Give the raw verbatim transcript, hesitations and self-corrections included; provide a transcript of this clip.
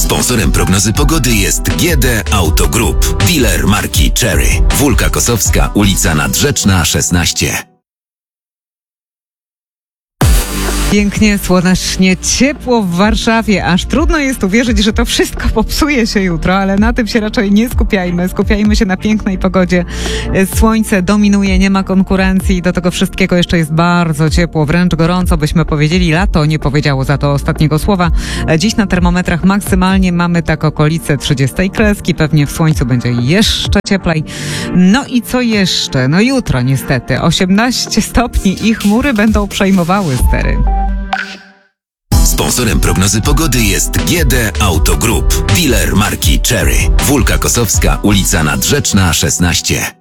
Sponsorem prognozy pogody jest G D Auto Group, dealer marki Cherry. Wólka Kosowska, ulica Nadrzeczna szesnaście. Pięknie, słonecznie, ciepło w Warszawie. Aż trudno jest uwierzyć, że to wszystko popsuje się jutro, ale na tym się raczej nie skupiajmy. Skupiajmy się na pięknej pogodzie. Słońce dominuje, nie ma konkurencji. Do tego wszystkiego jeszcze jest bardzo ciepło, wręcz gorąco, byśmy powiedzieli. Lato nie powiedziało za to ostatniego słowa. Dziś na termometrach maksymalnie mamy tak okolice trzydziestej kreski. Pewnie w słońcu będzie jeszcze cieplej. No i co jeszcze? No jutro niestety osiemnaście stopni i chmury będą przejmowały stery. Sponsorem prognozy pogody jest G D Auto Group, dealer marki Cherry. Wólka Kosowska, ulica Nadrzeczna szesnaście.